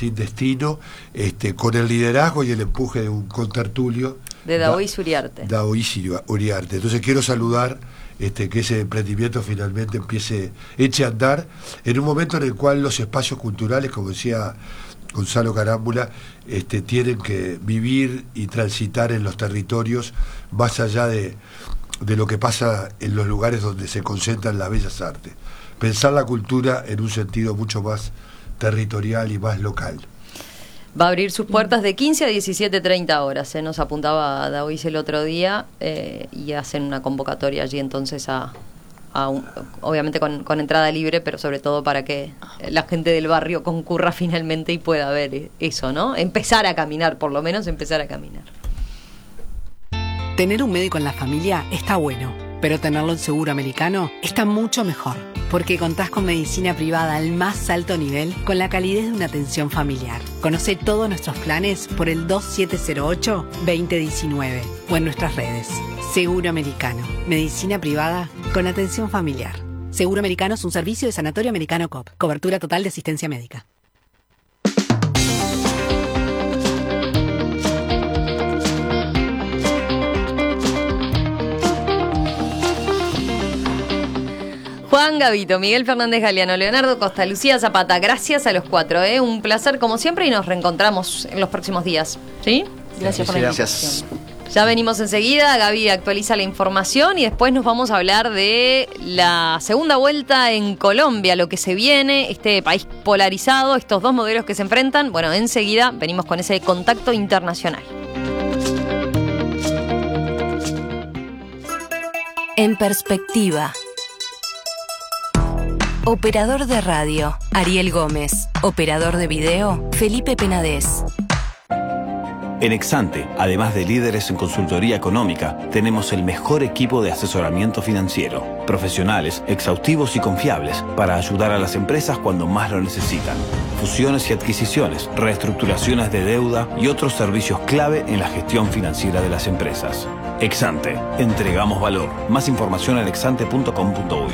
sin destino, con el liderazgo y el empuje de un contertulio. De Daoís Uriarte. Daoís Uriarte. Entonces quiero saludar que ese emprendimiento finalmente eche a andar en un momento en el cual los espacios culturales, como decía Gonzalo Carámbula, tienen que vivir y transitar en los territorios más allá de lo que pasa en los lugares donde se concentran las bellas artes. Pensar la cultura en un sentido mucho más territorial y más local. Va a abrir sus puertas de 15 a 17:30 horas, nos apuntaba Daoís el otro día, y hacen una convocatoria allí entonces obviamente con entrada libre, pero sobre todo para que la gente del barrio concurra finalmente y pueda ver eso, ¿no? Empezar a caminar, por lo menos empezar a caminar. Tener un médico en la familia está bueno, pero tenerlo en Seguro Americano está mucho mejor, porque contás con medicina privada al más alto nivel con la calidez de una atención familiar. Conoce todos nuestros planes por el 2708-2019 o en nuestras redes. Seguro Americano, medicina privada con atención familiar. Seguro Americano es un servicio de Sanatorio Americano COP. Cobertura total de asistencia médica. Juan Gavito, Miguel Fernández Galeano, Leonardo Costa, Lucía Zapata, gracias a los cuatro, un placer como siempre y nos reencontramos en los próximos días. ¿Sí? Gracias por la invitación. Ya venimos enseguida, Gaby actualiza la información y después nos vamos a hablar de la segunda vuelta en Colombia, lo que se viene, este país polarizado, estos dos modelos que se enfrentan. Bueno, enseguida venimos con ese contacto internacional. En perspectiva. Operador de radio, Ariel Gómez. Operador de video, Felipe Penadez. En Exante, además de líderes en consultoría económica, tenemos el mejor equipo de asesoramiento financiero. Profesionales, exhaustivos y confiables para ayudar a las empresas cuando más lo necesitan. Fusiones y adquisiciones, reestructuraciones de deuda y otros servicios clave en la gestión financiera de las empresas. Exante, entregamos valor. Más información en exante.com.uy.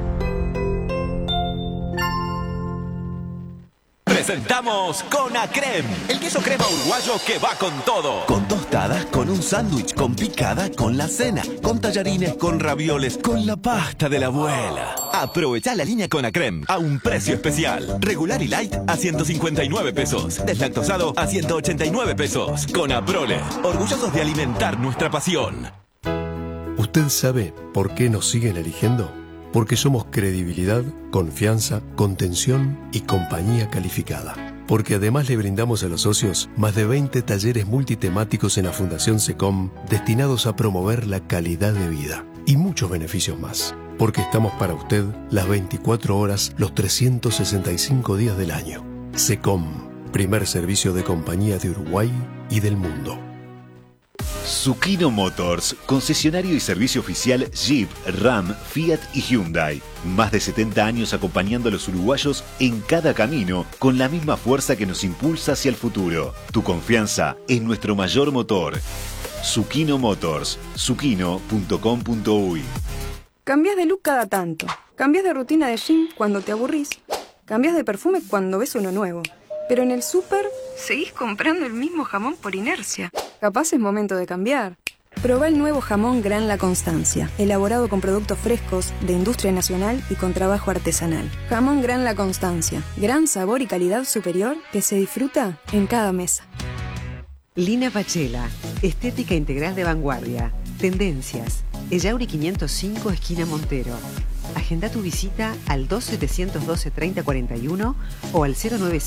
Presentamos Conacrem, el queso crema uruguayo que va con todo. Con tostadas, con un sándwich, con picada, con la cena, con tallarines, con ravioles, con la pasta de la abuela. Aprovechá la línea Conacrem a un precio especial. Regular y light a 159 pesos. Deslactosado a 189 pesos. Conaprole, orgullosos de alimentar nuestra pasión. ¿Usted sabe por qué nos siguen eligiendo? Porque somos credibilidad, confianza, contención y compañía calificada. Porque además le brindamos a los socios más de 20 talleres multitemáticos en la Fundación SECOM destinados a promover la calidad de vida y muchos beneficios más. Porque estamos para usted las 24 horas, los 365 días del año. SECOM, primer servicio de compañía de Uruguay y del mundo. Zucchino Motors, concesionario y servicio oficial Jeep, Ram, Fiat y Hyundai. Más de 70 años acompañando a los uruguayos en cada camino, con la misma fuerza que nos impulsa hacia el futuro. Tu confianza es nuestro mayor motor. Zucchino Motors, zucchino.com.uy. Cambiás de look cada tanto. Cambiás de rutina de gym cuando te aburrís. Cambiás de perfume cuando ves uno nuevo. Pero en el súper seguís comprando el mismo jamón por inercia. Capaz es momento de cambiar. Probá el nuevo jamón Gran La Constancia, elaborado con productos frescos, de industria nacional y con trabajo artesanal. Jamón Gran La Constancia, gran sabor y calidad superior que se disfruta en cada mesa. Lina Pachela, estética integral de vanguardia, tendencias, Ellauri 505, esquina Montero. Agenda tu visita al 2712-3041 o al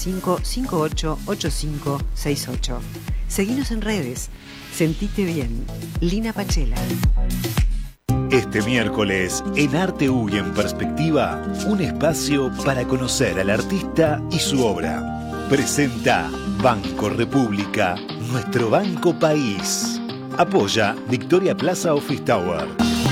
095-588568. Seguinos en redes. Sentite bien. Lina Pachela. Este miércoles, en Arte Uy en Perspectiva, un espacio para conocer al artista y su obra. Presenta Banco República, nuestro banco país. Apoya Victoria Plaza Office Tower.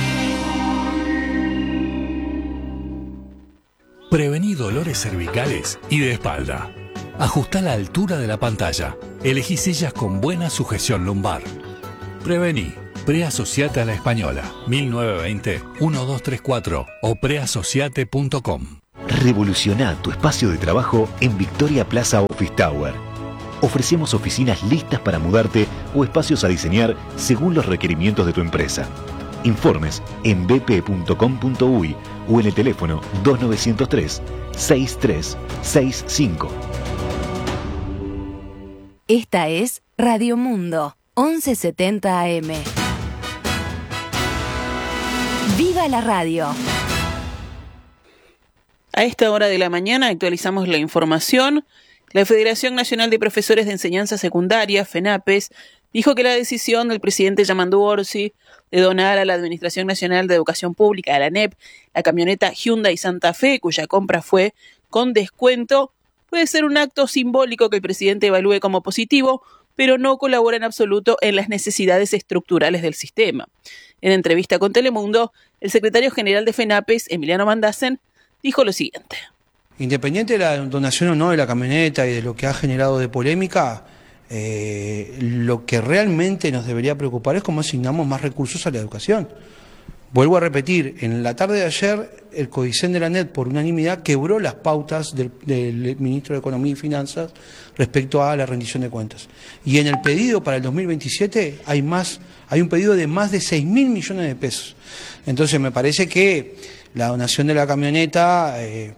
Prevení dolores cervicales y de espalda. Ajustá la altura de la pantalla. Elegí sillas con buena sujeción lumbar. Prevení. Preasociate a la Española. 1920-1234 o preasociate.com. Revoluciona tu espacio de trabajo en Victoria Plaza Office Tower. Ofrecemos oficinas listas para mudarte o espacios a diseñar según los requerimientos de tu empresa. Informes en bp.com.uy o en el teléfono 2903-6365. Esta es Radio Mundo, 1170 AM. ¡Viva la radio! A esta hora de la mañana actualizamos la información. La Federación Nacional de Profesores de Enseñanza Secundaria, FENAPES, dijo que la decisión del presidente Yamandu Orsi de donar a la Administración Nacional de Educación Pública, a la ANEP, la camioneta Hyundai Santa Fe, cuya compra fue con descuento, puede ser un acto simbólico que el presidente evalúe como positivo, pero no colabora en absoluto en las necesidades estructurales del sistema. En entrevista con Telemundo, el secretario general de FENAPES, Emiliano Mandasen, dijo lo siguiente. Independiente de la donación o no de la camioneta y de lo que ha generado de polémica, lo que realmente nos debería preocupar es cómo asignamos más recursos a la educación. Vuelvo a repetir, en la tarde de ayer el CODICEN de la ANEP por unanimidad quebró las pautas del ministro de Economía y Finanzas respecto a la rendición de cuentas. Y en el pedido para el 2027 hay un pedido de más de 6.000 millones de pesos. Entonces me parece que la donación de la camioneta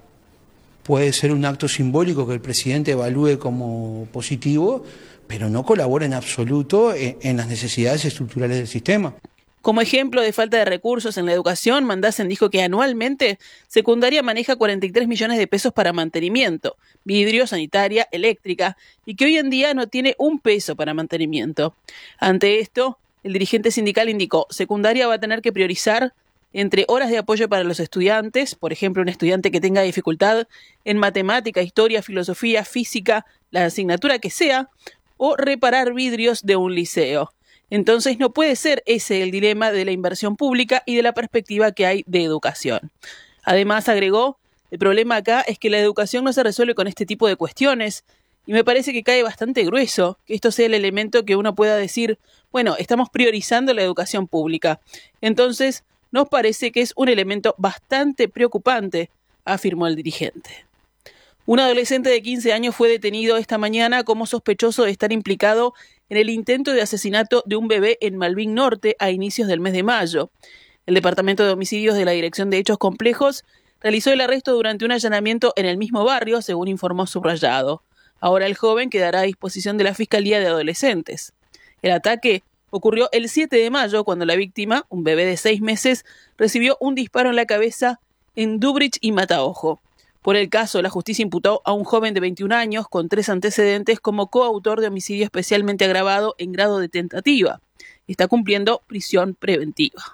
puede ser un acto simbólico que el presidente evalúe como positivo, pero no colabora en absoluto en las necesidades estructurales del sistema. Como ejemplo de falta de recursos en la educación, Mandasen dijo que anualmente secundaria maneja 43 millones de pesos para mantenimiento, vidrio, sanitaria, eléctrica, y que hoy en día no tiene un peso para mantenimiento. Ante esto, el dirigente sindical indicó, secundaria va a tener que priorizar entre horas de apoyo para los estudiantes, por ejemplo, un estudiante que tenga dificultad en matemática, historia, filosofía, física, la asignatura que sea, o reparar vidrios de un liceo. Entonces no puede ser ese el dilema de la inversión pública y de la perspectiva que hay de educación. Además, agregó, el problema acá es que la educación no se resuelve con este tipo de cuestiones, y me parece que cae bastante grueso que esto sea el elemento que uno pueda decir, bueno, estamos priorizando la educación pública. Entonces, nos parece que es un elemento bastante preocupante, afirmó el dirigente. Un adolescente de 15 años fue detenido esta mañana como sospechoso de estar implicado en el intento de asesinato de un bebé en Malvin Norte a inicios del mes de mayo. El Departamento de Homicidios de la Dirección de Hechos Complejos realizó el arresto durante un allanamiento en el mismo barrio, según informó Subrayado. Ahora el joven quedará a disposición de la Fiscalía de Adolescentes. El ataque ocurrió el 7 de mayo cuando la víctima, un bebé de 6 meses, recibió un disparo en la cabeza en Dubrich y Mataojo. Por el caso, la justicia imputó a un joven de 21 años con 3 antecedentes como coautor de homicidio especialmente agravado en grado de tentativa. Está cumpliendo prisión preventiva.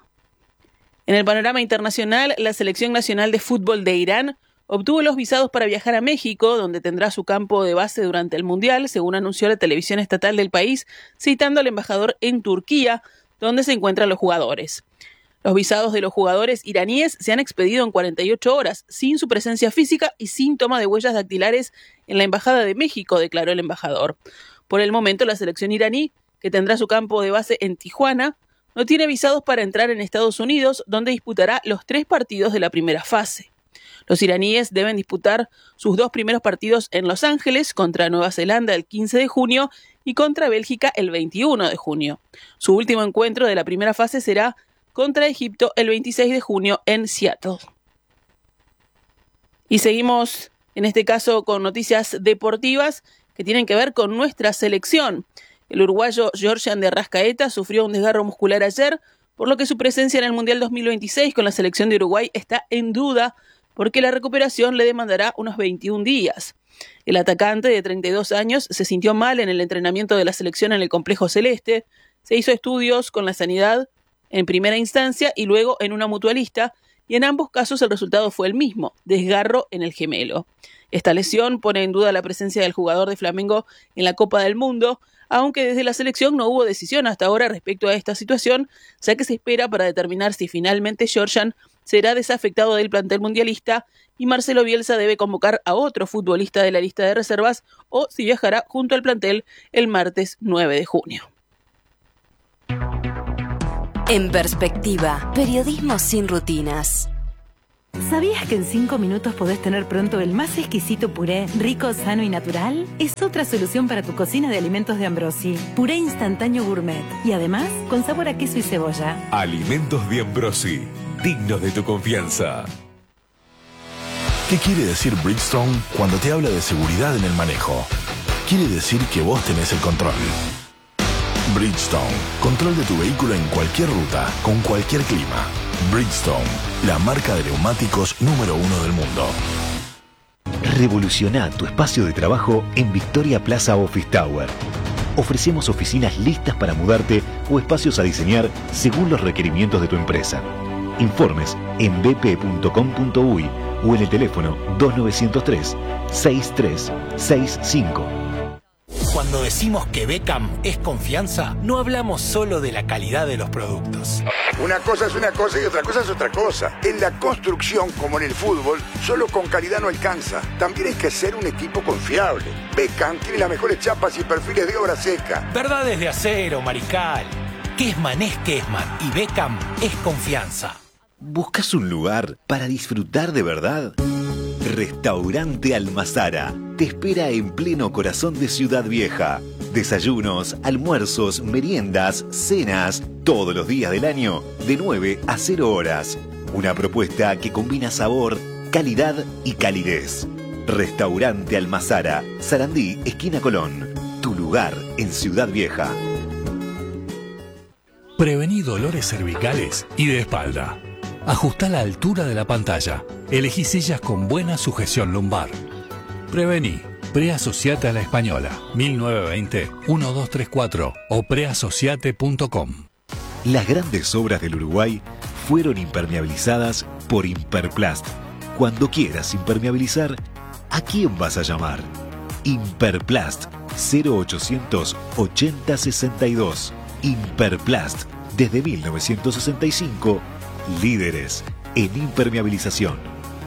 En el panorama internacional, la Selección Nacional de Fútbol de Irán obtuvo los visados para viajar a México, donde tendrá su campo de base durante el Mundial, según anunció la televisión estatal del país, citando al embajador en Turquía, donde se encuentran los jugadores. Los visados de los jugadores iraníes se han expedido en 48 horas, sin su presencia física y sin toma de huellas dactilares en la Embajada de México, declaró el embajador. Por el momento, la selección iraní, que tendrá su campo de base en Tijuana, no tiene visados para entrar en Estados Unidos, donde disputará los 3 partidos de la primera fase. Los iraníes deben disputar sus 2 primeros partidos en Los Ángeles contra Nueva Zelanda el 15 de junio y contra Bélgica el 21 de junio. Su último encuentro de la primera fase será contra Egipto el 26 de junio en Seattle. Y seguimos, en este caso, con noticias deportivas que tienen que ver con nuestra selección. El uruguayo Georgian de Arrascaeta sufrió un desgarro muscular ayer, por lo que su presencia en el Mundial 2026 con la selección de Uruguay está en duda, porque la recuperación le demandará unos 21 días. El atacante de 32 años se sintió mal en el entrenamiento de la selección en el Complejo Celeste, se hizo estudios con la sanidad en primera instancia y luego en una mutualista, y en ambos casos el resultado fue el mismo, desgarro en el gemelo. Esta lesión pone en duda la presencia del jugador de Flamengo en la Copa del Mundo, aunque desde la selección no hubo decisión hasta ahora respecto a esta situación, ya que se espera para determinar si finalmente Georgian será desafectado del plantel mundialista y Marcelo Bielsa debe convocar a otro futbolista de la lista de reservas o si viajará junto al plantel el martes 9 de junio. En perspectiva, periodismo sin rutinas. ¿Sabías que en 5 minutos podés tener pronto el más exquisito puré, rico, sano y natural? Es otra solución para tu cocina de alimentos de Ambrosi. Puré instantáneo gourmet. Y además, con sabor a queso y cebolla. Alimentos de Ambrosi. Dignos de tu confianza. ¿Qué quiere decir Bridgestone cuando te habla de seguridad en el manejo? Quiere decir que vos tenés el control. Bridgestone. Control de tu vehículo en cualquier ruta, con cualquier clima. Bridgestone, la marca de neumáticos número 1 del mundo. Revoluciona tu espacio de trabajo en Victoria Plaza Office Tower. Ofrecemos oficinas listas para mudarte o espacios a diseñar según los requerimientos de tu empresa. Informes en bp.com.uy o en el teléfono 2903-6365. Cuando decimos que Beckham es confianza, no hablamos solo de la calidad de los productos. Una cosa es una cosa y otra cosa es otra cosa. En la construcción, como en el fútbol, solo con calidad no alcanza. También hay que ser un equipo confiable. Beckham tiene las mejores chapas y perfiles de obra seca. Verdades de acero, Mariscal. Kessman es Kessman y Beckham es confianza. ¿Buscas un lugar para disfrutar de verdad? Restaurante Almazara te espera en pleno corazón de Ciudad Vieja. Desayunos, almuerzos, meriendas, cenas, todos los días del año, de 9 a 0 horas. Una propuesta que combina sabor, calidad y calidez. Restaurante Almazara, Sarandí, esquina Colón. Tu lugar en Ciudad Vieja. Prevení dolores cervicales y de espalda. Ajustá la altura de la pantalla. Elegí sillas con buena sujeción lumbar. Prevení. Preasociate a la Española. 1920-1234 o preasociate.com. Las grandes obras del Uruguay fueron impermeabilizadas por Imperplast. Cuando quieras impermeabilizar, ¿a quién vas a llamar? Imperplast 0800 8062. Imperplast, desde 1965, líderes en impermeabilización.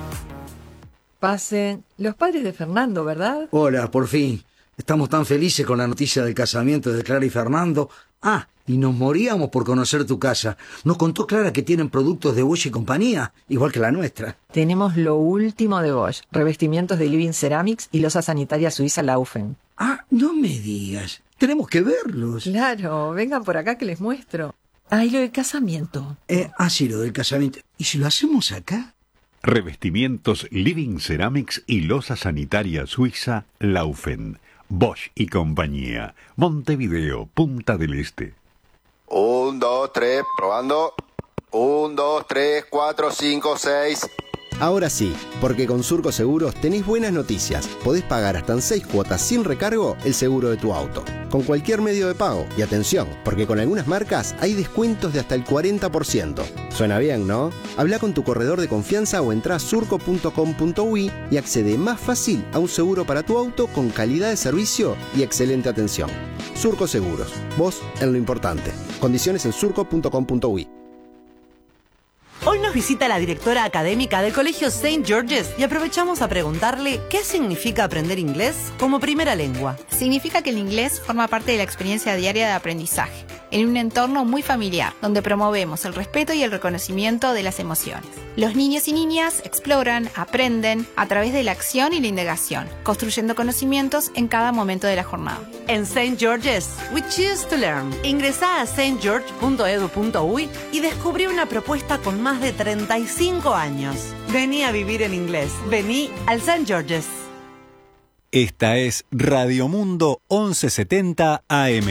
Pasen. Los padres de Fernando, ¿verdad? Hola, por fin. Estamos tan felices con la noticia del casamiento de Clara y Fernando. Ah, y nos moríamos por conocer tu casa. Nos contó Clara que tienen productos de Bosch y compañía, igual que la nuestra. Tenemos lo último de Bosch. Revestimientos de Living Ceramics y losa sanitaria suiza Laufen. Ah, no me digas. Tenemos que verlos. Claro, vengan por acá que les muestro. Ah, y lo del casamiento. Sí, lo del casamiento. ¿Y si lo hacemos acá? Revestimientos Living Ceramics y losa sanitaria suiza Laufen. Bosch y compañía. Montevideo, Punta del Este. 1, 2, 3, probando. 1, 2, 3, 4, 5, 6. Ahora sí, porque con Surco Seguros tenés buenas noticias. Podés pagar hasta en 6 cuotas sin recargo el seguro de tu auto, con cualquier medio de pago. Y atención, porque con algunas marcas hay descuentos de hasta el 40%. Suena bien, ¿no? Habla con tu corredor de confianza o entrá a surco.com.uy y accede más fácil a un seguro para tu auto con calidad de servicio y excelente atención. Surco Seguros, vos en lo importante. Condiciones en surco.com.uy. Hoy nos visita la directora académica del Colegio St. George's y aprovechamos a preguntarle qué significa aprender inglés como primera lengua. Significa que el inglés forma parte de la experiencia diaria de aprendizaje, en un entorno muy familiar, donde promovemos el respeto y el reconocimiento de las emociones. Los niños y niñas exploran, aprenden a través de la acción y la indagación, construyendo conocimientos en cada momento de la jornada. En St. George's, we choose to learn. Ingresá a stgeorge.edu.uy y descubrí una propuesta con más de 35 años. Vení a vivir en inglés. Vení al St. George's. Esta es Radio Mundo 1170 AM.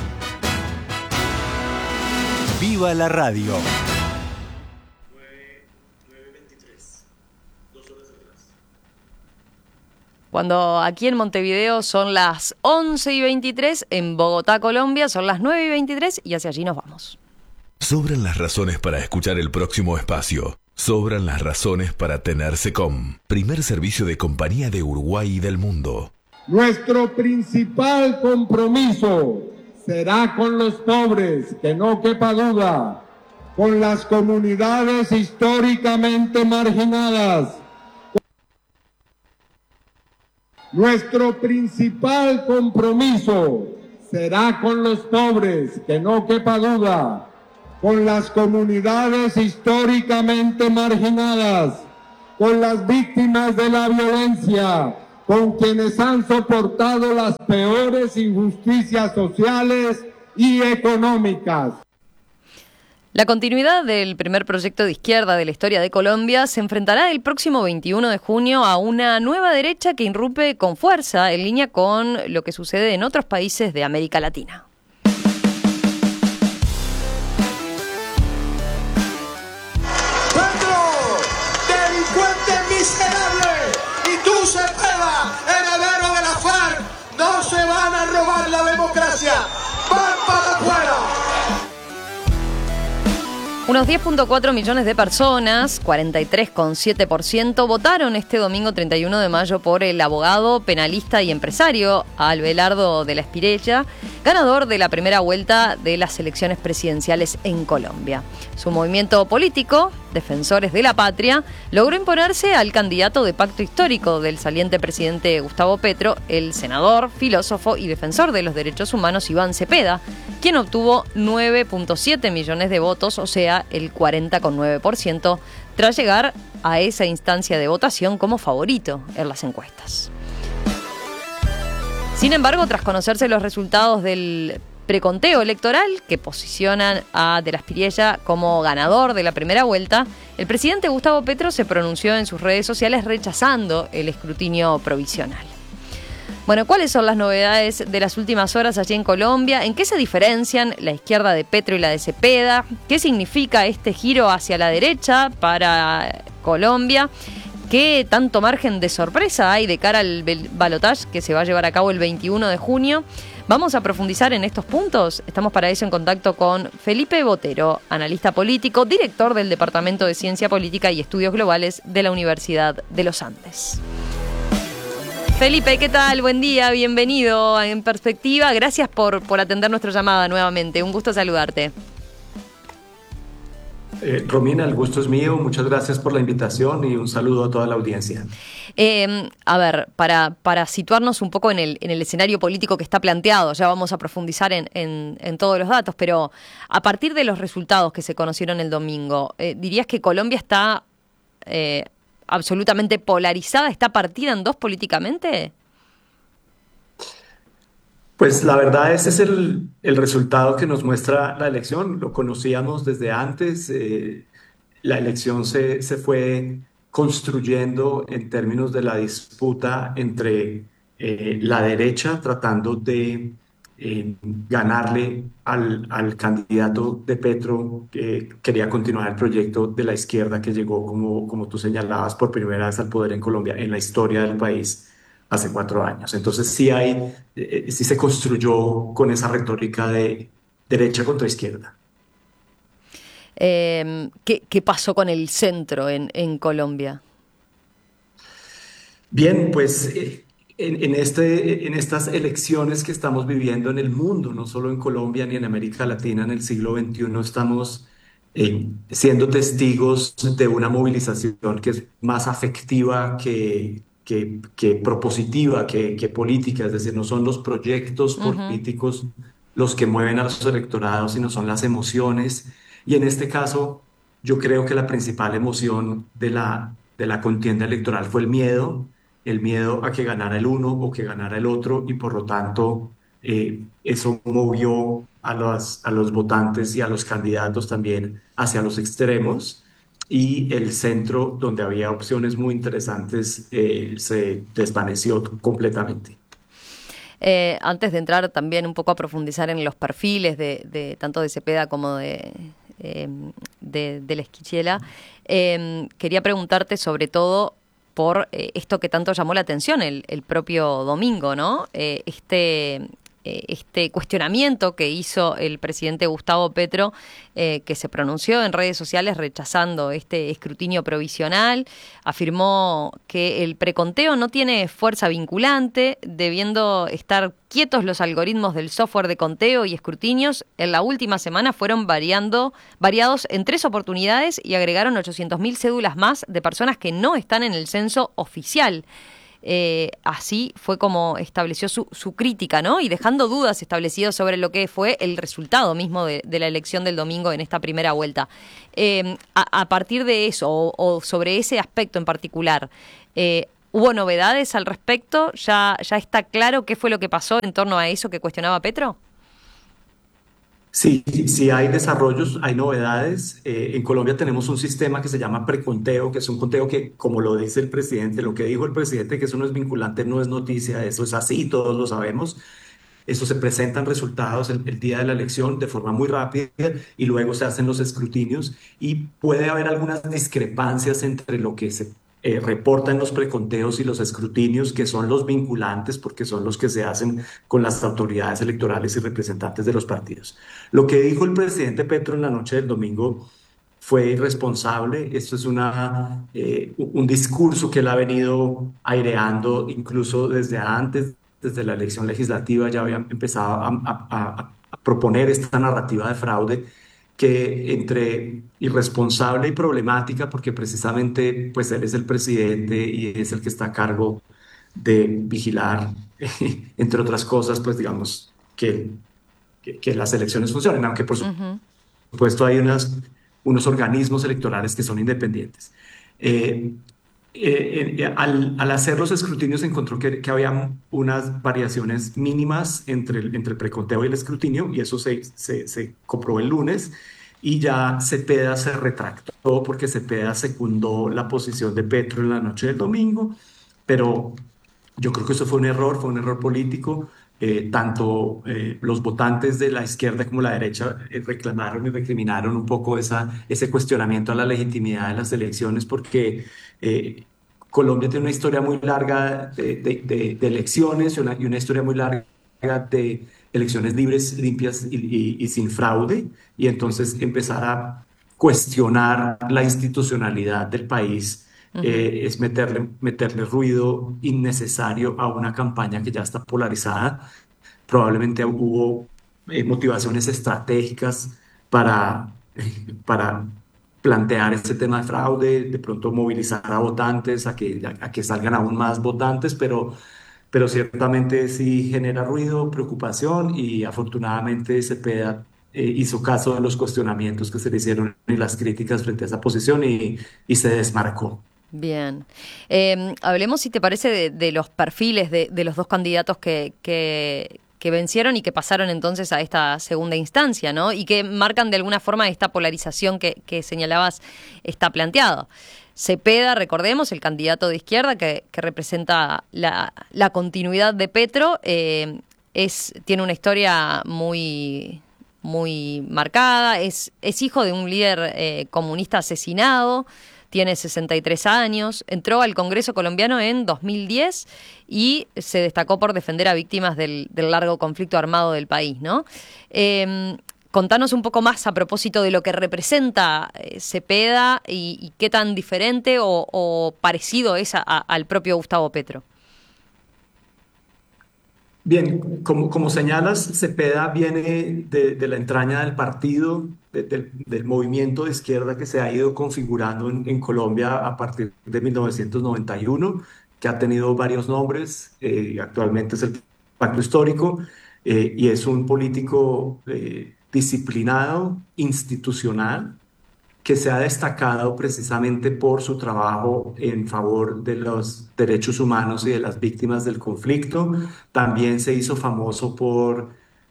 ¡Viva la radio! Cuando aquí en Montevideo son las 11:23, en Bogotá, Colombia, son las 9:23 y hacia allí nos vamos. Sobran las razones para escuchar el próximo espacio. Sobran las razones para tener SECOM, primer servicio de compañía de Uruguay y del mundo. Nuestro principal compromiso será con los pobres, que no quepa duda, con las comunidades históricamente marginadas. Nuestro principal compromiso será con los pobres, que no quepa duda, con las comunidades históricamente marginadas, con las víctimas de la violencia, con quienes han soportado las peores injusticias sociales y económicas. La continuidad del primer proyecto de izquierda de la historia de Colombia se enfrentará el próximo 21 de junio a una nueva derecha que irrumpe con fuerza en línea con lo que sucede en otros países de América Latina. ¡Petro! ¡Delincuente miserable! ¡Y tú, Cepeda, heredero de la FARC! ¡No se van a robar la democracia! ¡Van para afuera! Unos 10.4 millones de personas, 43,7%, votaron este domingo 31 de mayo por el abogado, penalista y empresario Abelardo de la Espriella, ganador de la primera vuelta de las elecciones presidenciales en Colombia. Su movimiento político, Defensores de la Patria, logró imponerse al candidato de pacto histórico del saliente presidente Gustavo Petro, el senador, filósofo y defensor de los derechos humanos Iván Cepeda, quien obtuvo 9.7 millones de votos, o sea, el 40,9%, tras llegar a esa instancia de votación como favorito en las encuestas. Sin embargo, tras conocerse los resultados del preconteo electoral que posicionan a De la Espriella como ganador de la primera vuelta, el presidente Gustavo Petro se pronunció en sus redes sociales rechazando el escrutinio provisional. Bueno, ¿cuáles son las novedades de las últimas horas allí en Colombia? ¿En qué se diferencian la izquierda de Petro y la de Cepeda? ¿Qué significa este giro hacia la derecha para Colombia? ¿Qué tanto margen de sorpresa hay de cara al balotaje que se va a llevar a cabo el 21 de junio? Vamos a profundizar en estos puntos. Estamos para eso en contacto con Felipe Botero, analista político, director del Departamento de Ciencia Política y Estudios Globales de la Universidad de los Andes. Felipe, ¿qué tal? Buen día, bienvenido a En Perspectiva. Gracias por atender nuestra llamada nuevamente. Un gusto saludarte. Romina, el gusto es mío. Muchas gracias por la invitación y un saludo a toda la audiencia. A ver, para situarnos un poco en el escenario político que está planteado, ya vamos a profundizar en todos los datos, pero a partir de los resultados que se conocieron el domingo, ¿dirías que Colombia está absolutamente polarizada, está partida en dos políticamente? Pues la verdad ese es el resultado que nos muestra la elección. Lo conocíamos desde antes. La elección se fue construyendo en términos de la disputa entre la derecha tratando de ganarle al candidato de Petro que quería continuar el proyecto de la izquierda que llegó, como tú señalabas, por primera vez al poder en Colombia en la historia del país hace 4 años. Entonces sí se construyó con esa retórica de derecha contra izquierda. ¿Qué pasó con el centro en Colombia? Bien, pues en estas elecciones que estamos viviendo en el mundo, no solo en Colombia ni en América Latina en el siglo XXI, estamos siendo testigos de una movilización que es más afectiva que propositiva, que política, es decir, no son los proyectos políticos los que mueven a los electorados, sino son las emociones. Y en este caso, yo creo que la principal emoción de la contienda electoral fue el miedo a que ganara el uno o que ganara el otro, y por lo tanto eso movió a los votantes y a los candidatos también hacia los extremos. Y el centro, donde había opciones muy interesantes, se desvaneció completamente. Antes de entrar también un poco a profundizar en los perfiles de tanto de Cepeda como de la Espriella, quería preguntarte sobre todo por esto que tanto llamó la atención el propio domingo, ¿no? Este cuestionamiento que hizo el presidente Gustavo Petro, que se pronunció en redes sociales rechazando este escrutinio provisional, afirmó que el preconteo no tiene fuerza vinculante, debiendo estar quietos los algoritmos del software de conteo y escrutinios. En la última semana fueron variados en 3 oportunidades y agregaron 800.000 cédulas más de personas que no están en el censo oficial. Así fue como estableció su crítica, ¿no? Y dejando dudas establecidas sobre lo que fue el resultado mismo de la elección del domingo en esta primera vuelta. A partir de eso, o sobre ese aspecto en particular, ¿hubo novedades al respecto? ¿Ya está claro qué fue lo que pasó en torno a eso que cuestionaba Petro? Sí, sí hay desarrollos, hay novedades. En Colombia tenemos un sistema que se llama preconteo, que es un conteo que, como lo dice el presidente, lo que dijo el presidente, que eso no es vinculante, no es noticia, eso es así, todos lo sabemos. Eso se presentan resultados el día de la elección de forma muy rápida y luego se hacen los escrutinios y puede haber algunas discrepancias entre lo que se reporta en los preconteos y los escrutinios, que son los vinculantes porque son los que se hacen con las autoridades electorales y representantes de los partidos. Lo que dijo el presidente Petro en la noche del domingo fue irresponsable. Esto es un discurso que él ha venido aireando incluso desde antes. Desde la elección legislativa ya habían empezado a proponer esta narrativa de fraude que entre irresponsable y problemática, porque precisamente pues él es el presidente y es el que está a cargo de vigilar, entre otras cosas, pues digamos que las elecciones funcionen, aunque por supuesto hay unos organismos electorales que son independientes. Al hacer los escrutinios se encontró que había unas variaciones mínimas entre el preconteo y el escrutinio, y eso se comprobó el lunes, y ya Cepeda se retractó porque Cepeda secundó la posición de Petro en la noche del domingo, pero yo creo que eso fue un error político. Tanto los votantes de la izquierda como la derecha reclamaron y recriminaron un poco ese cuestionamiento a la legitimidad de las elecciones, porque Colombia tiene una historia muy larga de elecciones y una historia muy larga de elecciones libres, limpias y sin fraude, y entonces empezar a cuestionar la institucionalidad del país. Es meterle ruido innecesario a una campaña que ya está polarizada. Probablemente hubo motivaciones estratégicas para plantear este tema de fraude, de pronto movilizar a votantes, a que salgan aún más votantes, pero ciertamente sí genera ruido, preocupación, y afortunadamente Cepeda hizo caso de los cuestionamientos que se le hicieron y las críticas frente a esa posición y se desmarcó. Bien. Hablemos, si te parece, de los perfiles de los dos candidatos que vencieron y que pasaron entonces a esta segunda instancia, ¿no? Y que marcan de alguna forma esta polarización que señalabas está planteado. Cepeda, recordemos, el candidato de izquierda que representa la continuidad de Petro, tiene una historia muy, muy marcada, es hijo de un líder comunista asesinado. Tiene 63 años, entró al Congreso colombiano en 2010 y se destacó por defender a víctimas del largo conflicto armado del país, ¿no? Contanos un poco más a propósito de lo que representa Cepeda y qué tan diferente o parecido es al propio Gustavo Petro. Bien, como señalas, Cepeda viene de la entraña del partido, del movimiento de izquierda que se ha ido configurando en Colombia a partir de 1991, que ha tenido varios nombres. Actualmente es el Pacto Histórico, y es un político disciplinado, institucional, que se ha destacado precisamente por su trabajo en favor de los derechos humanos y de las víctimas del conflicto. También se hizo famoso por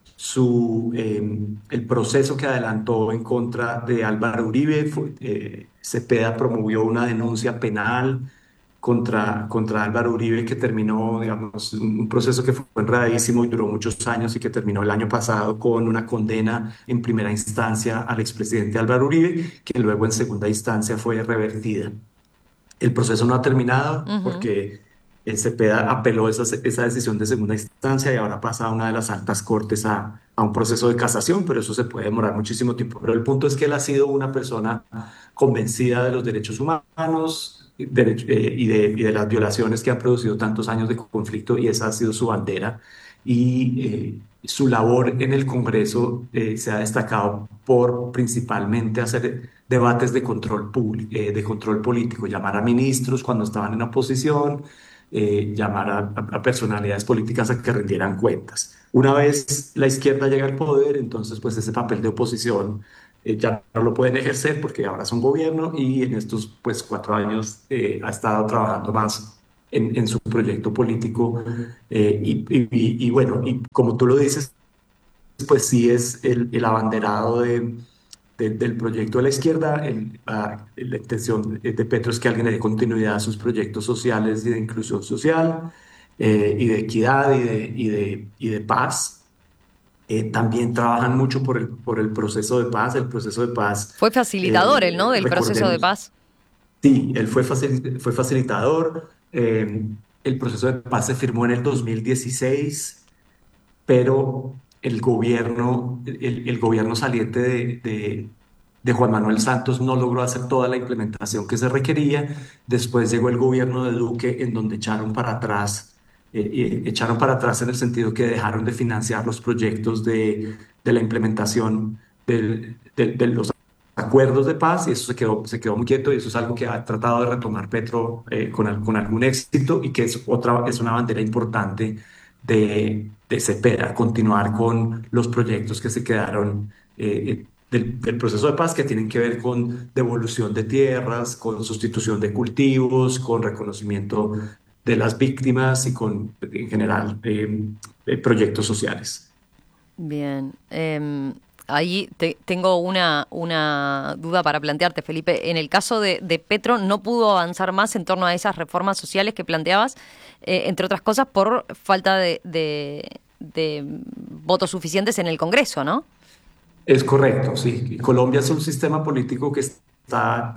el proceso que adelantó en contra de Álvaro Uribe. Cepeda promovió una denuncia penal contra Álvaro Uribe, que terminó, digamos, un proceso que fue enredadísimo y duró muchos años y que terminó el año pasado con una condena en primera instancia al expresidente Álvaro Uribe, que luego en segunda instancia fue revertida. El proceso no ha terminado porque Cepeda apeló esa decisión de segunda instancia y ahora pasa a una de las altas cortes a un proceso de casación, pero eso se puede demorar muchísimo tiempo. Pero el punto es que él ha sido una persona convencida de los derechos humanos y de las violaciones que han producido tantos años de conflicto, y esa ha sido su bandera. Y su labor en el Congreso se ha destacado por principalmente hacer debates de control político, llamar a ministros cuando estaban en oposición, llamar a personalidades políticas a que rindieran cuentas. Una vez la izquierda llega al poder, entonces pues ese papel de oposición ya no lo pueden ejercer porque ahora son gobierno, y en estos pues 4 años ha estado trabajando más en su proyecto político, y bueno, y como tú lo dices, pues sí es el abanderado del proyecto de la izquierda. La intención de Petro es que alguien le dé continuidad a sus proyectos sociales y de inclusión social, y de equidad y de paz. También trabajan mucho por el proceso de paz. El proceso de paz fue facilitador él, ¿no? Del proceso de paz. Sí, él fue facilitador. El proceso de paz se firmó en el 2016, pero el gobierno saliente de Juan Manuel Santos no logró hacer toda la implementación que se requería. Después llegó el gobierno de Duque, en donde echaron para atrás en el sentido que dejaron de financiar los proyectos de la implementación de los acuerdos de paz, y eso se quedó muy quieto, y eso es algo que ha tratado de retomar Petro con algún éxito, y que es una bandera importante de Cepeda, continuar con los proyectos que se quedaron del proceso de paz, que tienen que ver con devolución de tierras, con sustitución de cultivos, con reconocimiento de las víctimas y con, en general, proyectos sociales. Bien. Ahí tengo una duda para plantearte, Felipe. En el caso de Petro, ¿no pudo avanzar más en torno a esas reformas sociales que planteabas, entre otras cosas por falta de votos suficientes en el Congreso, ¿no? Es correcto, sí. Colombia es un sistema político que está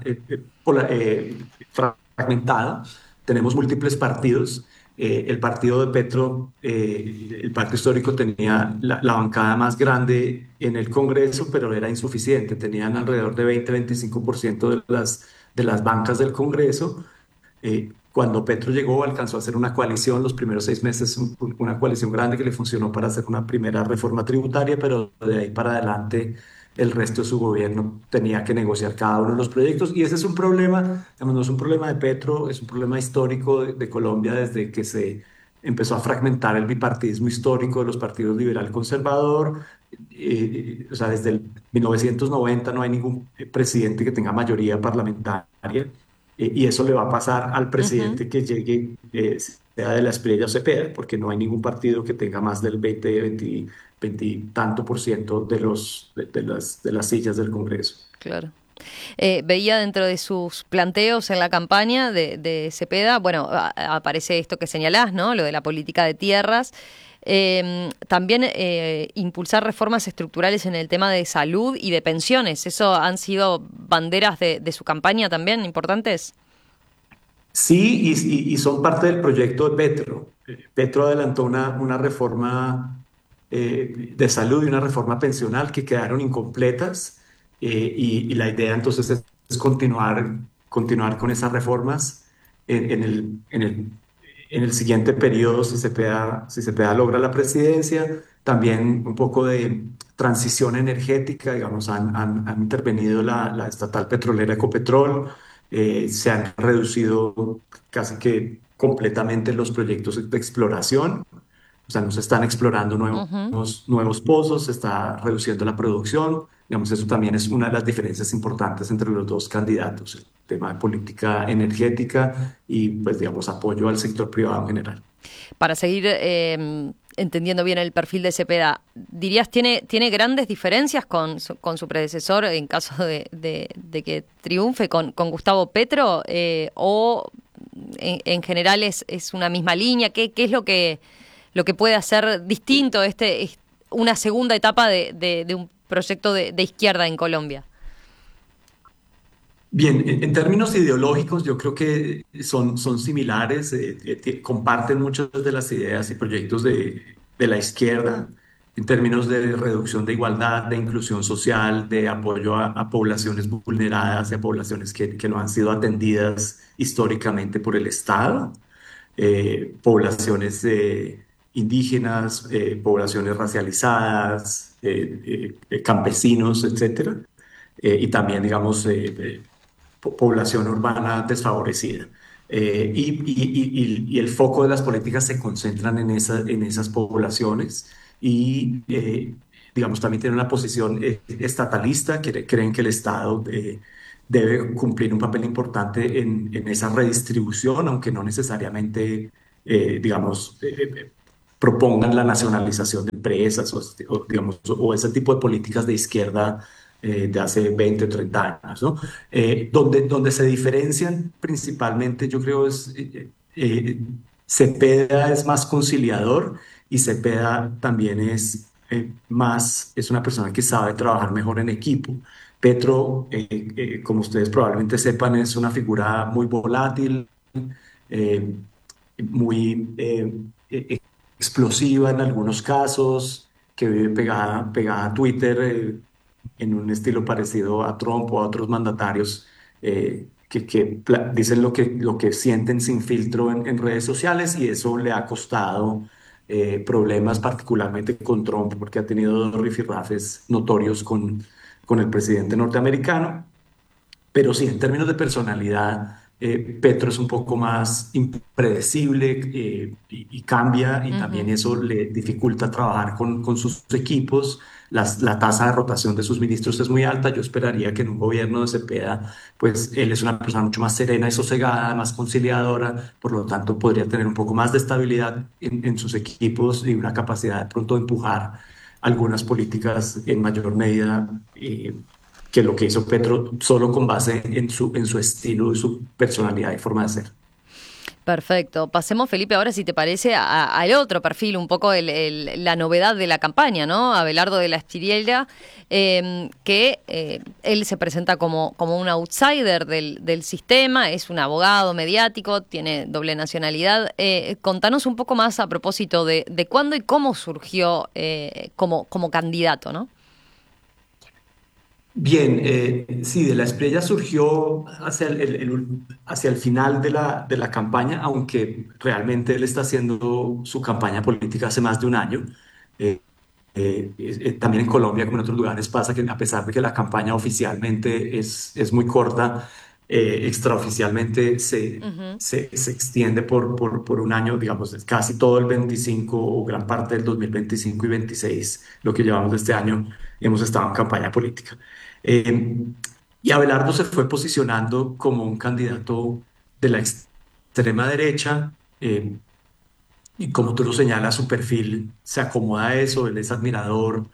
fragmentado. Tenemos múltiples partidos. El partido de Petro, el pacto histórico, tenía la bancada más grande en el Congreso, pero era insuficiente. Tenían alrededor de 20-25% de las bancas del Congreso. Cuando Petro llegó, alcanzó a hacer una coalición, los primeros 6 meses, una coalición grande que le funcionó para hacer una primera reforma tributaria, pero de ahí para adelante el resto de su gobierno tenía que negociar cada uno de los proyectos, y ese es un problema, digamos, no es un problema de Petro, es un problema histórico de Colombia desde que se empezó a fragmentar el bipartidismo histórico de los partidos liberal conservador. O sea, desde el 1990 no hay ningún presidente que tenga mayoría parlamentaria, y eso le va a pasar al presidente que llegue, sea de la Espriella o Cepeda, porque no hay ningún partido que tenga más del 20 y tanto por ciento de las sillas del Congreso. Claro. Veía dentro de sus planteos en la campaña de Cepeda, bueno, aparece esto que señalás, ¿no? Lo de la política de tierras. También impulsar reformas estructurales en el tema de salud y de pensiones. ¿Eso han sido banderas de su campaña también importantes? Sí, y son parte del proyecto de Petro. Petro adelantó una reforma de salud y una reforma pensional que quedaron incompletas, y la idea entonces es continuar con esas reformas en el siguiente periodo, si Cepeda logra la presidencia. También un poco de transición energética, digamos, han intervenido la estatal petrolera Ecopetrol. Se han reducido casi que completamente los proyectos de exploración. O sea, no se están explorando nuevos pozos, se está reduciendo la producción. Digamos, eso también es una de las diferencias importantes entre los dos candidatos, el tema de política energética y, pues, digamos, apoyo al sector privado en general. Para seguir entendiendo bien el perfil de Cepeda, ¿dirías tiene grandes diferencias con su predecesor en caso de que triunfe con Gustavo Petro? ¿O en general es una misma línea? ¿Qué es lo que puede hacer distinto una segunda etapa de un proyecto de izquierda en Colombia? Bien, en términos ideológicos yo creo que son similares, comparten muchas de las ideas y proyectos de la izquierda en términos de reducción de igualdad, de inclusión social, de apoyo a poblaciones vulneradas y a poblaciones que no han sido atendidas históricamente por el Estado, poblaciones indígenas, poblaciones racializadas, campesinos, etcétera, y también, digamos, población urbana desfavorecida. y el foco de las políticas se concentran en esas poblaciones y, digamos, también tienen una posición estatalista, creen que el Estado debe cumplir un papel importante en esa redistribución, aunque no necesariamente, digamos, propongan la nacionalización de empresas digamos, o ese tipo de políticas de izquierda de hace 20 o 30 años, ¿no? Donde se diferencian principalmente, yo creo, Cepeda es más conciliador y Cepeda también es una persona que sabe trabajar mejor en equipo. Petro, como ustedes probablemente sepan, es una figura muy volátil, eh, muy explosiva en algunos casos, que vive pegada a Twitter en un estilo parecido a Trump o a otros mandatarios que dicen lo que sienten sin filtro en redes sociales, y eso le ha costado problemas particularmente con Trump, porque ha tenido dos rifirrafes notorios con el presidente norteamericano. Pero sí, en términos de personalidad, Petro es un poco más impredecible y cambia, y también eso le dificulta trabajar con sus equipos. La tasa de rotación de sus ministros es muy alta. Yo esperaría que en un gobierno de Cepeda, pues él es una persona mucho más serena y sosegada, más conciliadora, por lo tanto podría tener un poco más de estabilidad en sus equipos y una capacidad de pronto de empujar algunas políticas en mayor medida que lo que hizo Petro, solo con base en su estilo y su personalidad y forma de ser. Perfecto. Pasemos, Felipe, ahora, si te parece, al otro perfil, un poco la novedad de la campaña, ¿no? Abelardo de la Espriella, que él se presenta como un outsider del sistema, es un abogado mediático, tiene doble nacionalidad. Contanos un poco más a propósito de cuándo y cómo surgió como candidato, ¿no? Bien, sí, de la Espriella surgió hacia el final de la campaña, aunque realmente él está haciendo su campaña política hace más de un año. También en Colombia, como en otros lugares, pasa que a pesar de que la campaña oficialmente es muy corta, extraoficialmente se extiende por un año, digamos, casi todo el 25 o gran parte del 2025 y 26, lo que llevamos de este año, hemos estado en campaña política. Y Abelardo se fue posicionando como un candidato de la extrema derecha, y como tú lo señalas, su perfil se acomoda a eso. Él es admirador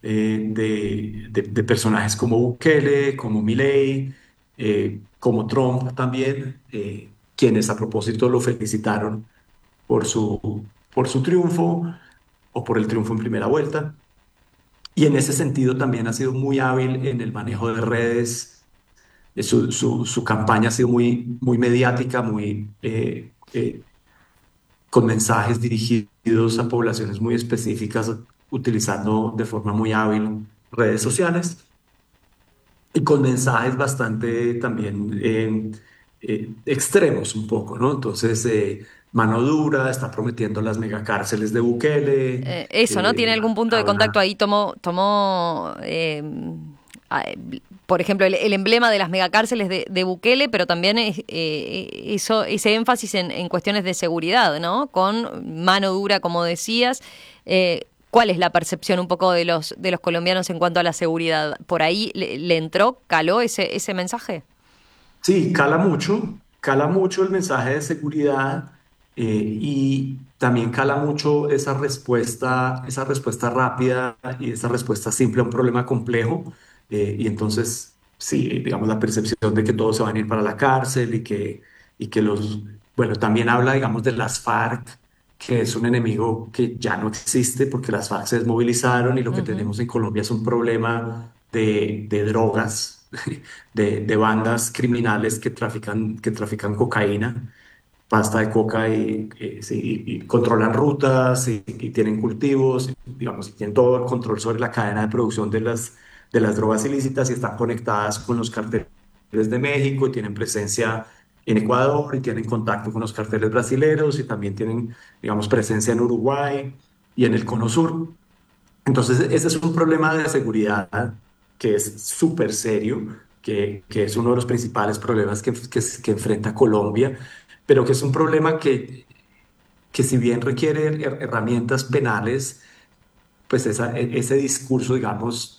de personajes como Bukele, como Milei, como Trump también, quienes a propósito lo felicitaron por su triunfo o por el triunfo en primera vuelta. Y en ese sentido también ha sido muy hábil en el manejo de redes. Su campaña ha sido muy mediática, con mensajes dirigidos a poblaciones muy específicas, utilizando de forma muy hábil redes sociales, y con mensajes bastante también extremos un poco, ¿no? Entonces, mano dura, está prometiendo las megacárceles de Bukele. Eso, ¿no? ¿Tiene algún punto de contacto ahí? Tomó por ejemplo, el emblema de las megacárceles de Bukele, pero también ese énfasis en cuestiones de seguridad, ¿no? Con mano dura, como decías. ¿Cuál es la percepción un poco de los colombianos en cuanto a la seguridad? ¿Por ahí le entró, caló ese mensaje? Sí, cala mucho el mensaje de seguridad, y también cala mucho esa respuesta rápida y esa respuesta simple a un problema complejo. Y entonces, sí, digamos, la percepción de que todos se van a ir para la cárcel y que bueno, también habla, digamos, de las FARC, que es un enemigo que ya no existe porque las FARC se desmovilizaron, y lo que tenemos en Colombia es un problema de drogas, de bandas criminales que trafican cocaína, pasta de coca, y controlan rutas y tienen cultivos, digamos, y tienen todo el control sobre la cadena de producción de las drogas ilícitas, y están conectadas con los carteles de México, y tienen presencia en Ecuador, y tienen contacto con los carteles brasileños, y también tienen, digamos, presencia en Uruguay y en el Cono Sur. Entonces, ese es un problema de seguridad que es súper serio, que es uno de los principales problemas que enfrenta Colombia. pero que es un problema que si bien requiere herramientas penales, pues ese discurso, digamos,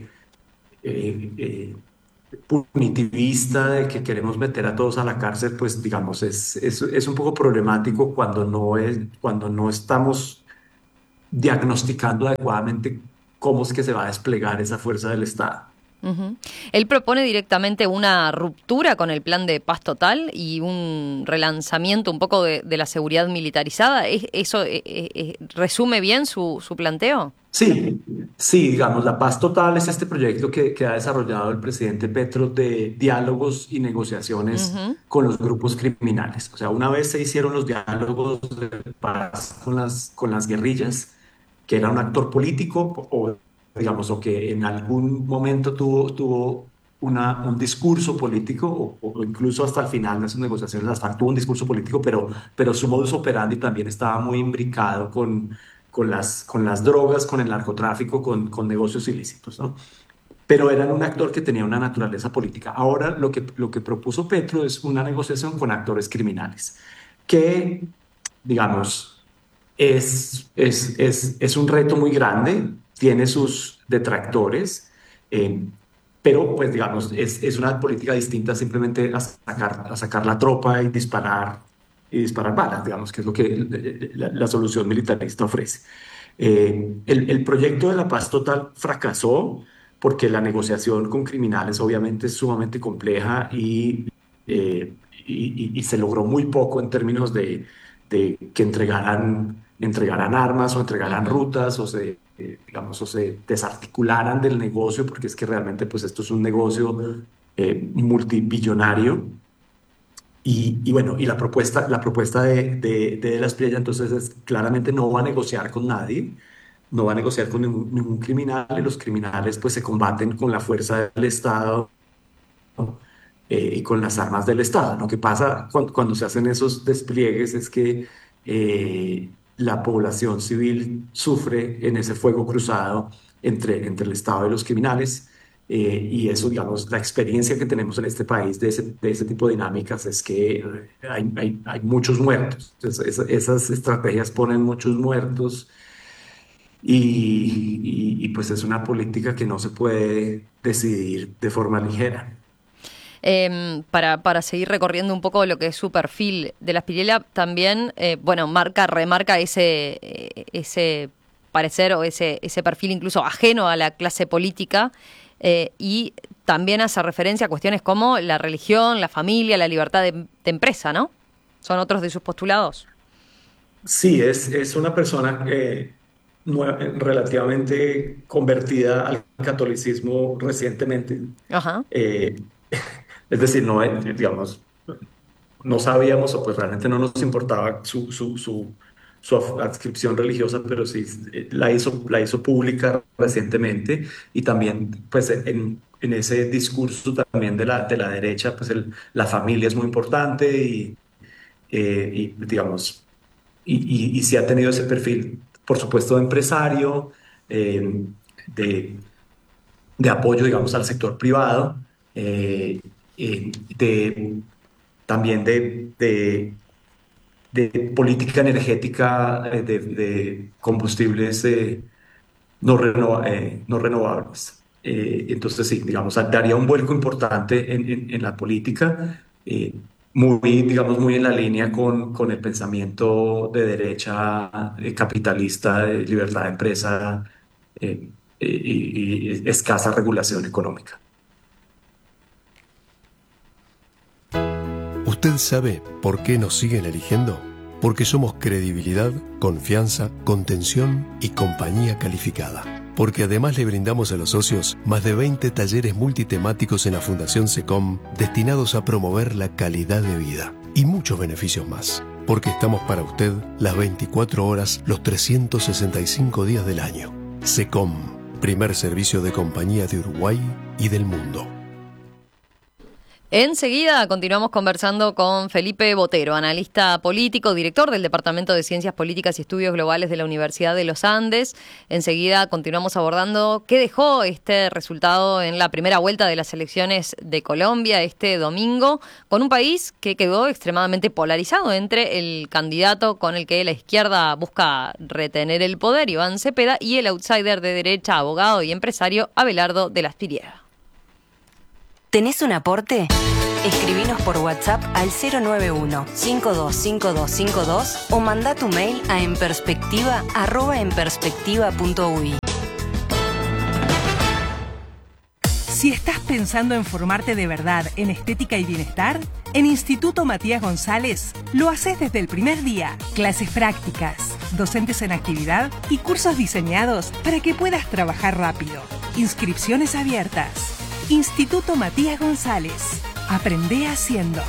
punitivista de que queremos meter a todos a la cárcel, pues digamos, es un poco problemático cuando no estamos diagnosticando adecuadamente cómo es que se va a desplegar esa fuerza del Estado. Uh-huh. Él propone directamente una ruptura con el plan de paz total y un relanzamiento un poco de la seguridad militarizada. ¿Eso resume bien su planteo? Sí, digamos, la paz total es este proyecto que ha desarrollado el presidente Petro de diálogos y negociaciones con los grupos criminales. O sea, una vez se hicieron los diálogos de paz con las guerrillas, que era un actor político o que en algún momento tuvo un discurso político o incluso hasta el final de sus negociaciones las FARC tuvo un discurso político, pero su modus operandi también estaba muy imbricado con las drogas, con el narcotráfico, con negocios ilícitos, ¿no? Pero eran un actor que tenía una naturaleza política. Ahora lo que propuso Petro es una negociación con actores criminales, que, digamos, es un reto muy grande, tiene sus detractores, pero pues digamos, es una política distinta simplemente a sacar la tropa y disparar balas, digamos, que es lo que la solución militarista ofrece. El proyecto de la paz total fracasó porque la negociación con criminales obviamente es sumamente compleja y se logró muy poco en términos de que entregaran armas o entregaran rutas o se desarticularan del negocio, porque es que realmente pues esto es un negocio multibillonario. Y bueno, y la propuesta de las Priella entonces es claramente no va a negociar con nadie, no va a negociar con ningún criminal, y los criminales pues se combaten con la fuerza del Estado y con las armas del Estado. Lo que pasa cuando se hacen esos despliegues es que la población civil sufre en ese fuego cruzado entre el Estado y los criminales. Y eso, digamos, la experiencia que tenemos en este país de ese tipo de dinámicas es que hay muchos muertos. Esas estrategias ponen muchos muertos y pues es una política que no se puede decidir de forma ligera. Para seguir recorriendo un poco lo que es su perfil de las Priella, también, remarca ese parecer o ese perfil incluso ajeno a la clase política. Y también hace referencia a cuestiones como la religión, la familia, la libertad de empresa, ¿no? ¿Son otros de sus postulados? Sí, es una persona relativamente convertida al catolicismo recientemente. Ajá. Es decir, no sabíamos o pues realmente no nos importaba su adscripción religiosa, pero sí la hizo pública recientemente, y también pues en ese discurso también de la derecha, pues la familia es muy importante y sí ha tenido ese perfil, por supuesto, de empresario, de apoyo, digamos, al sector privado, también de política energética de combustibles no renovables. Entonces, sí, digamos, daría un vuelco importante en la política, muy en la línea con el pensamiento de derecha capitalista, de libertad de empresa y escasa regulación económica. ¿Usted sabe por qué nos siguen eligiendo? Porque somos credibilidad, confianza, contención y compañía calificada. Porque además le brindamos a los socios más de 20 talleres multitemáticos en la Fundación SECOM destinados a promover la calidad de vida y muchos beneficios más. Porque estamos para usted las 24 horas, los 365 días del año. SECOM, primer servicio de compañía de Uruguay y del mundo. Enseguida continuamos conversando con Felipe Botero, analista político, director del Departamento de Ciencias Políticas y Estudios Globales de la Universidad de los Andes. Enseguida continuamos abordando qué dejó este resultado en la primera vuelta de las elecciones de Colombia este domingo, con un país que quedó extremadamente polarizado entre el candidato con el que la izquierda busca retener el poder, Iván Cepeda, y el outsider de derecha, abogado y empresario, Abelardo de la Espiriega. ¿Tenés un aporte? Escribinos por WhatsApp al 091-525252 o mandá tu mail a enperspectiva@enperspectiva.uy. Si estás pensando en formarte de verdad en estética y bienestar, en Instituto Matías González lo haces desde el primer día. Clases prácticas, docentes en actividad y cursos diseñados para que puedas trabajar rápido. Inscripciones abiertas. Instituto Matías González. Aprende haciendo.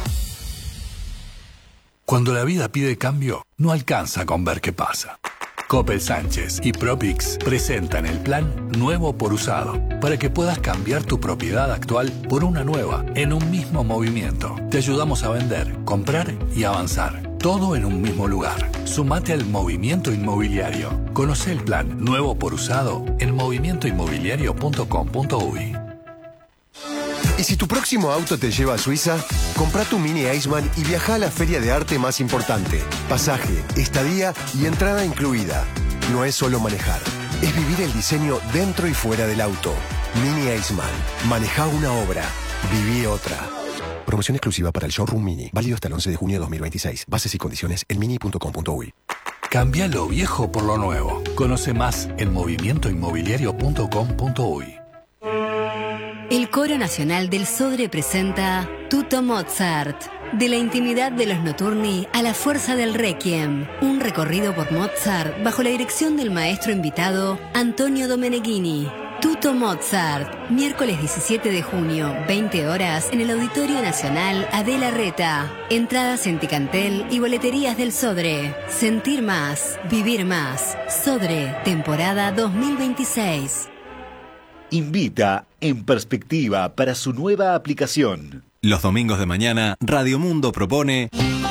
Cuando la vida pide cambio, no alcanza con ver qué pasa. Coppel Sánchez y Propix presentan el plan Nuevo por Usado para que puedas cambiar tu propiedad actual por una nueva en un mismo movimiento. Te ayudamos a vender, comprar y avanzar. Todo en un mismo lugar. Sumate al movimiento inmobiliario. Conoce el plan Nuevo por Usado en movimientoinmobiliario.com.uy. ¿Y si tu próximo auto te lleva a Suiza? Comprá tu Mini Iceman y viaja a la feria de arte más importante. Pasaje, estadía y entrada incluida. No es solo manejar, es vivir el diseño dentro y fuera del auto. Mini Iceman. Manejá una obra, viví otra. Promoción exclusiva para el Showroom Mini. Válido hasta el 11 de junio de 2026. Bases y condiciones en mini.com.uy. Cambia lo viejo por lo nuevo. Conoce más en movimientoinmobiliario.com.uy. El Coro Nacional del Sodre presenta Tutto Mozart. De la intimidad de los notturni a la fuerza del requiem. Un recorrido por Mozart bajo la dirección del maestro invitado Antonio Domeneghini. Tutto Mozart, miércoles 17 de junio, 20 horas, en el Auditorio Nacional Adela Reta. Entradas en Ticantel y boleterías del Sodre. Sentir más, vivir más. Sodre, temporada 2026. Invita En Perspectiva para su nueva aplicación. Los domingos de mañana, Radio Mundo propone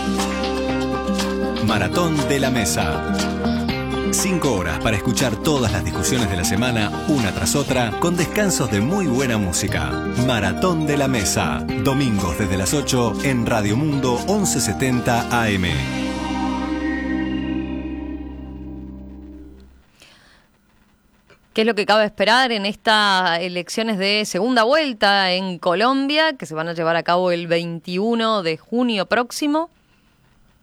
Maratón de la Mesa. 5 horas para escuchar todas las discusiones de la semana, una tras otra, con descansos de muy buena música. Maratón de la Mesa. Domingos desde las 8 en Radio Mundo 1170 AM. ¿Qué es lo que cabe esperar en estas elecciones de segunda vuelta en Colombia, que se van a llevar a cabo el 21 de junio próximo?